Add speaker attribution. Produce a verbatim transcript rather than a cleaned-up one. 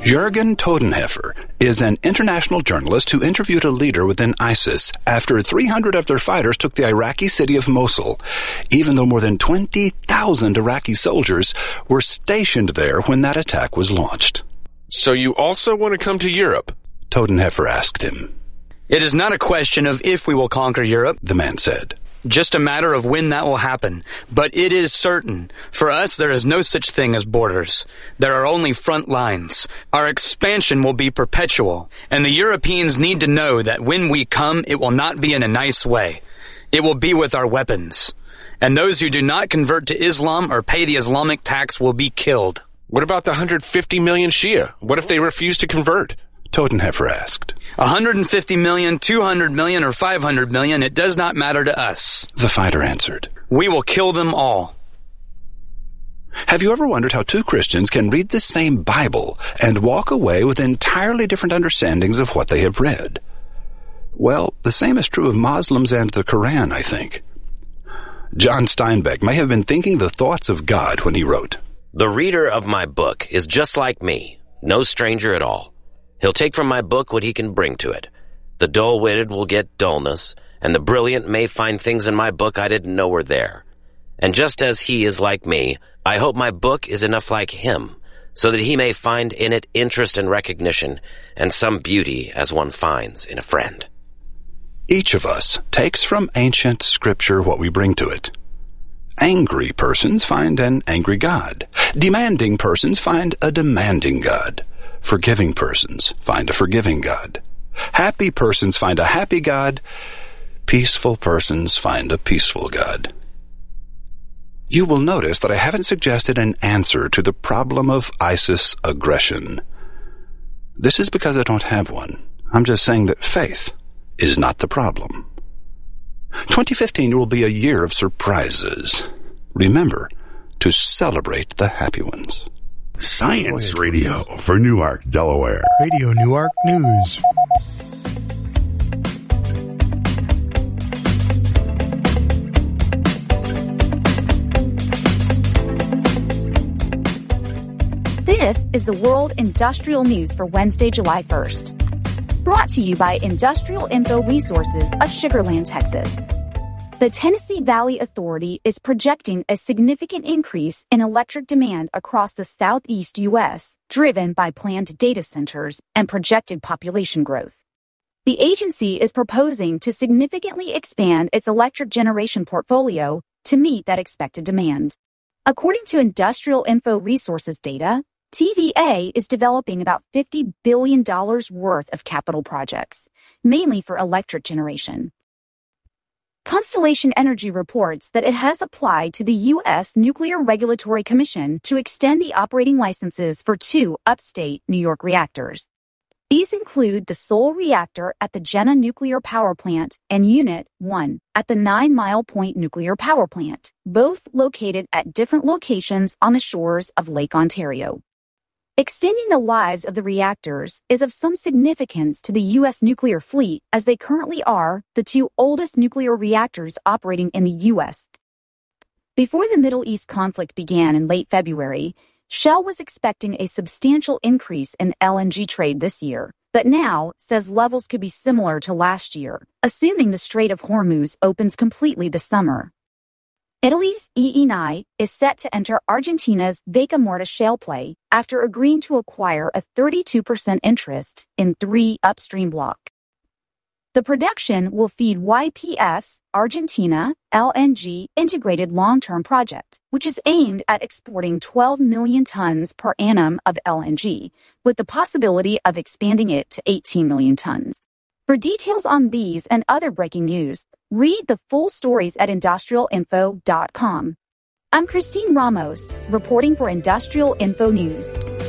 Speaker 1: Jürgen Todenheffer is an international journalist who interviewed a leader within ISIS after three hundred of their fighters took the Iraqi city of Mosul, even though more than twenty thousand Iraqi soldiers were stationed there when that attack was launched.
Speaker 2: So you also want to come to Europe?
Speaker 1: Todenheffer asked him.
Speaker 3: It is not a question of if we will conquer Europe,
Speaker 1: the man said.
Speaker 3: Just a matter of when that will happen. But it is certain. For us, there is no such thing as borders. There are only front lines. Our expansion will be perpetual. And the Europeans need to know that when we come, it will not be in a nice way. It will be with our weapons. And those who do not convert to Islam or pay the Islamic tax will be killed.
Speaker 2: What about the one hundred fifty million Shia? What if they refuse to convert?
Speaker 1: Todenheffer asked.
Speaker 3: one hundred fifty million, two hundred million, or five hundred million, it does not matter to us.
Speaker 1: The fighter answered.
Speaker 3: We will kill them all.
Speaker 1: Have you ever wondered how two Christians can read the same Bible and walk away with entirely different understandings of what they have read? Well, the same is true of Muslims and the Quran, I think. John Steinbeck may have been thinking the thoughts of God when he wrote,
Speaker 4: "The reader of my book is just like me, no stranger at all. He'll take from my book what he can bring to it. The dull-witted will get dullness, and the brilliant may find things in my book I didn't know were there. And just as he is like me, I hope my book is enough like him, so that he may find in it interest and recognition, and some beauty as one finds in a friend."
Speaker 1: Each of us takes from ancient scripture what we bring to it. Angry persons find an angry God. Demanding persons find a demanding God. Forgiving persons find a forgiving God. Happy persons find a happy God. Peaceful persons find a peaceful God. You will notice that I haven't suggested an answer to the problem of ISIS aggression. This is because I don't have one. I'm just saying that faith is not the problem. twenty fifteen will be a year of surprises. Remember to celebrate the happy ones.
Speaker 5: Science Radio for Newark, Delaware.
Speaker 6: Radio Newark News.
Speaker 7: This is the World Industrial News for Wednesday, July first. Brought to you by Industrial Info Resources of Sugar Land, Texas. The Tennessee Valley Authority is projecting a significant increase in electric demand across the southeast U S, driven by planned data centers and projected population growth. The agency is proposing to significantly expand its electric generation portfolio to meet that expected demand. According to Industrial Info Resources data, T V A is developing about fifty billion dollars worth of capital projects, mainly for electric generation. Constellation Energy reports that it has applied to the U S Nuclear Regulatory Commission to extend the operating licenses for two upstate New York reactors. These include the Seoul reactor at the Jenna Nuclear Power Plant and Unit one at the Nine Mile Point Nuclear Power Plant, both located at different locations on the shores of Lake Ontario. Extending the lives of the reactors is of some significance to the U S nuclear fleet, as they currently are the two oldest nuclear reactors operating in the U S. Before the Middle East conflict began in late February, Shell was expecting a substantial increase in L N G trade this year, but now says levels could be similar to last year, assuming the Strait of Hormuz opens completely this summer. Italy's Eni is set to enter Argentina's Vaca Muerta shale play after agreeing to acquire a thirty-two percent interest in three upstream blocks. The production will feed Y P F's Argentina L N G Integrated Long-Term Project, which is aimed at exporting twelve million tons per annum of L N G, with the possibility of expanding it to eighteen million tons. For details on these and other breaking news, read the full stories at industrial info dot com. I'm Christine Ramos, reporting for Industrial Info News.